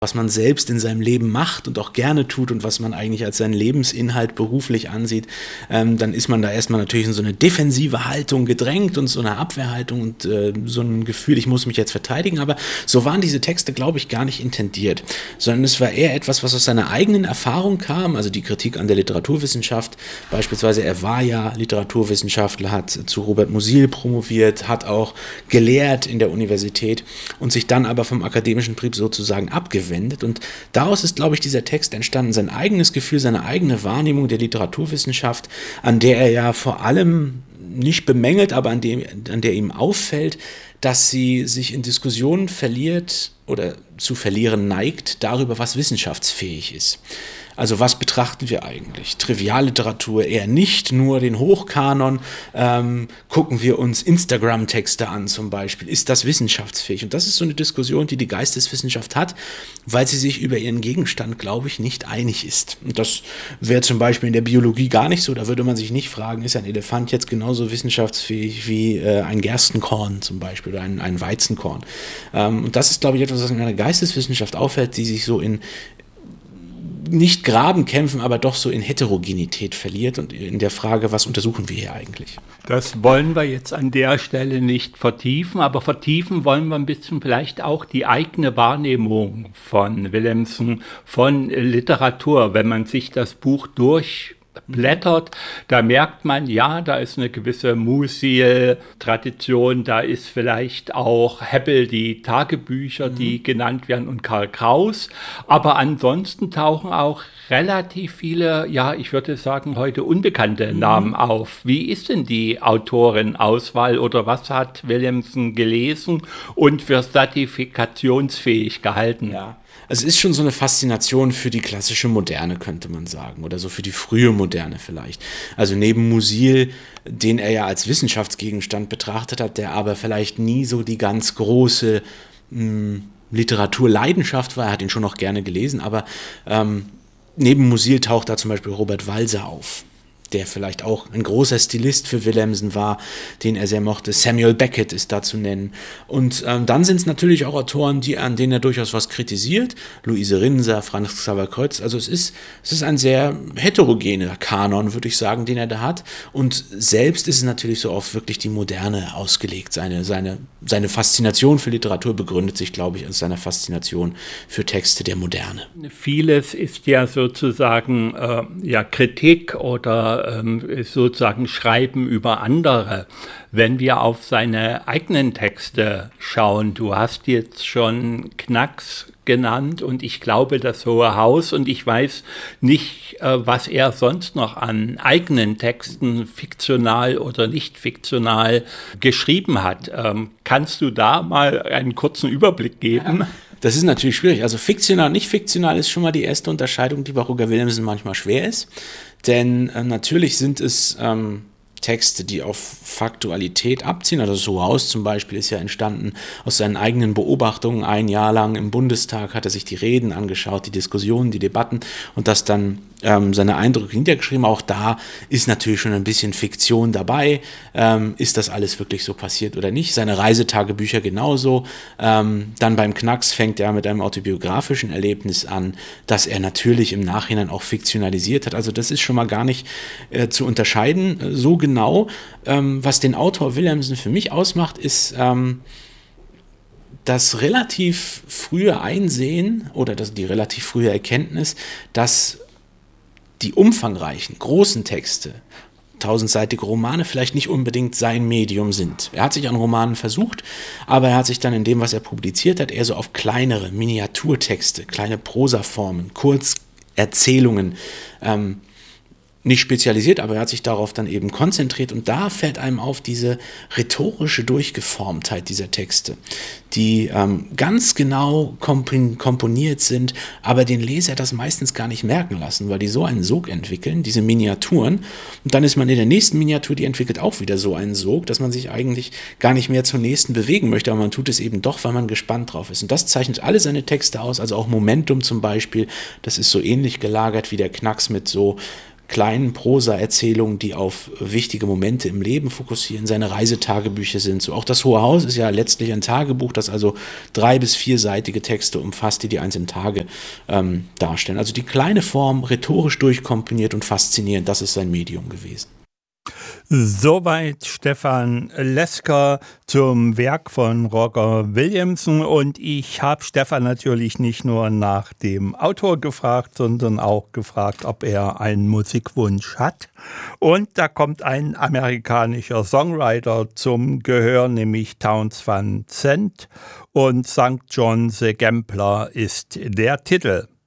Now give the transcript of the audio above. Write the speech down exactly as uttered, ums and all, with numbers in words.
was man selbst in seinem Leben macht und auch gerne tut und was man eigentlich als seinen Lebensinhalt beruflich ansieht, ähm, dann ist man da erstmal natürlich in so eine defensive Haltung gedrängt und so eine Abwehrhaltung und äh, so ein Gefühl, ich muss mich jetzt verteidigen. Aber so waren diese Texte, glaube ich, gar nicht intendiert, sondern es war eher etwas, was aus seiner eigenen Erfahrung kam, also die Kritik an der Literaturwissenschaft. Beispielsweise, er war ja Literaturwissenschaftler, hat zu Robert Musil promoviert, hat auch gelehrt in der Universität und sich dann aber vom akademischen Betrieb sozusagen abgewendet. Und daraus ist, glaube ich, dieser Text entstanden, sein eigenes Gefühl, seine eigene Wahrnehmung der Literaturwissenschaft, an der er ja vor allem nicht bemängelt, aber an, dem, an der ihm auffällt, dass sie sich in Diskussionen verliert oder zu verlieren neigt darüber, was wissenschaftsfähig ist. Also was betrachten wir eigentlich? Trivialliteratur eher nicht, nur den Hochkanon. Ähm, gucken wir uns Instagram-Texte an zum Beispiel. Ist das wissenschaftsfähig? Und das ist so eine Diskussion, die die Geisteswissenschaft hat, weil sie sich über ihren Gegenstand, glaube ich, nicht einig ist. Und das wäre zum Beispiel in der Biologie gar nicht so. Da würde man sich nicht fragen, ist ein Elefant jetzt genauso wissenschaftsfähig wie äh, ein Gerstenkorn zum Beispiel oder ein, ein Weizenkorn? Ähm, und das ist, glaube ich, etwas, was in einer Geisteswissenschaft auffällt, die sich so in nicht Grabenkämpfen, aber doch so in Heterogenität verliert und in der Frage, was untersuchen wir hier eigentlich? Das wollen wir jetzt an der Stelle nicht vertiefen, aber vertiefen wollen wir ein bisschen vielleicht auch die eigene Wahrnehmung von Willemsen, von Literatur, wenn man sich das Buch durch blättert, da merkt man, ja, da ist eine gewisse Musil-Tradition, da ist vielleicht auch Hebbel, die Tagebücher, mhm. die genannt werden, und Karl Kraus, aber ansonsten tauchen auch relativ viele, ja, ich würde sagen, heute unbekannte mhm. Namen auf. Wie ist denn die Autorenauswahl oder was hat Willemsen gelesen und für stratifikationsfähig gehalten? Ja. Es ist schon so eine Faszination für die klassische Moderne, könnte man sagen, oder so für die frühe Moderne vielleicht. Also neben Musil, den er ja als Wissenschaftsgegenstand betrachtet hat, der aber vielleicht nie so die ganz große mh, Literaturleidenschaft war, er hat ihn schon noch gerne gelesen, aber ähm, neben Musil taucht da zum Beispiel Robert Walser auf, der vielleicht auch ein großer Stilist für Willemsen war, den er sehr mochte. Samuel Beckett ist da zu nennen. Und ähm, dann sind es natürlich auch Autoren, die, an denen er durchaus was kritisiert. Luise Rinser, Franz Xaver Kreuz. Also es ist, es ist ein sehr heterogener Kanon, würde ich sagen, den er da hat. Und selbst ist es natürlich so auf wirklich die Moderne ausgelegt. Seine, seine, seine Faszination für Literatur begründet sich, glaube ich, aus seiner Faszination für Texte der Moderne. Vieles ist ja sozusagen äh, ja, Kritik oder sozusagen Schreiben über andere. Wenn wir auf seine eigenen Texte schauen, du hast jetzt schon Knacks genannt und ich glaube das Hohe Haus und ich weiß nicht, was er sonst noch an eigenen Texten, fiktional oder nicht fiktional, geschrieben hat. Kannst du da mal einen kurzen Überblick geben? Ja. Das ist natürlich schwierig. Also fiktional und nicht fiktional ist schon mal die erste Unterscheidung, die bei Roger Willemsen manchmal schwer ist. Denn äh, natürlich sind es ähm, Texte, die auf Faktualität abziehen. Also So Haus zum Beispiel ist ja entstanden aus seinen eigenen Beobachtungen. Ein Jahr lang im Bundestag hat er sich die Reden angeschaut, die Diskussionen, die Debatten und das dann ähm, seine Eindrücke niedergeschrieben. Auch da ist natürlich schon ein bisschen Fiktion dabei. Ähm, ist das alles wirklich so passiert oder nicht? Seine Reisetagebücher genauso. Ähm, dann beim Knacks fängt er mit einem autobiografischen Erlebnis an, das er natürlich im Nachhinein auch fiktionalisiert hat. Also das ist schon mal gar nicht äh, zu unterscheiden äh, so genau. Ähm, was den Autor Willemsen für mich ausmacht, ist ähm, das relativ frühe Einsehen oder das, die relativ frühe Erkenntnis, dass die umfangreichen, großen Texte, tausendseitige Romane vielleicht nicht unbedingt sein Medium sind. Er hat sich an Romanen versucht, aber er hat sich dann in dem, was er publiziert hat, eher so auf kleinere Miniaturtexte, kleine Prosaformen, Kurzerzählungen ähm, nicht spezialisiert, aber er hat sich darauf dann eben konzentriert und da fällt einem auf diese rhetorische Durchgeformtheit dieser Texte, die ähm, ganz genau kompon- komponiert sind, aber den Leser das meistens gar nicht merken lassen, weil die so einen Sog entwickeln, diese Miniaturen, und dann ist man in der nächsten Miniatur, die entwickelt auch wieder so einen Sog, dass man sich eigentlich gar nicht mehr zur nächsten bewegen möchte, aber man tut es eben doch, weil man gespannt drauf ist. Und das zeichnet alle seine Texte aus, also auch Momentum zum Beispiel, das ist so ähnlich gelagert wie der Knacks mit so kleinen Prosa-Erzählungen, die auf wichtige Momente im Leben fokussieren. Seine Reisetagebücher sind so. Auch das Hohe Haus ist ja letztlich ein Tagebuch, das also drei- bis vierseitige Texte umfasst, die die einzelnen Tage ähm, darstellen. Also die kleine Form, rhetorisch durchkomponiert und faszinierend, das ist sein Medium gewesen. Soweit Stefan Lesker zum Werk von Roger Williamson. Und ich habe Stefan natürlich nicht nur nach dem Autor gefragt, sondern auch gefragt, ob er einen Musikwunsch hat. Und da kommt ein amerikanischer Songwriter zum Gehör, nämlich Townes Van Zandt. Und Sankt John the Gambler ist der Titel.